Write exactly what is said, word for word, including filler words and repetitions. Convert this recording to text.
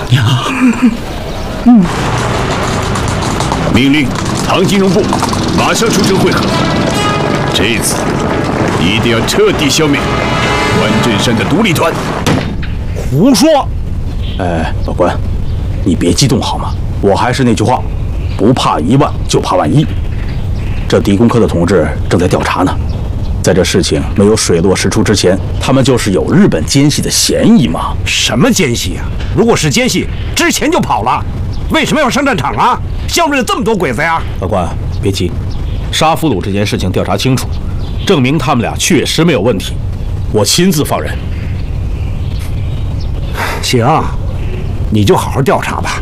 娘，嗯， 命令唐金融部马上出城会合。这次一定要彻底消灭关震山的独立团。 胡说！哎，老关，你别激动好吗？我还是那句话，不怕一万，就怕万一。这狄公科的同志正在调查呢。 在这事情没有水落石出之前，他们就是有日本奸细的嫌疑嘛？ 什么奸细啊？如果是奸细，之前就跑了，为什么要上战场啊？项目里这么多鬼子呀！ 老关，别急，杀俘虏这件事情调查清楚，证明他们俩确实没有问题，我亲自放人。 行，你就好好调查吧。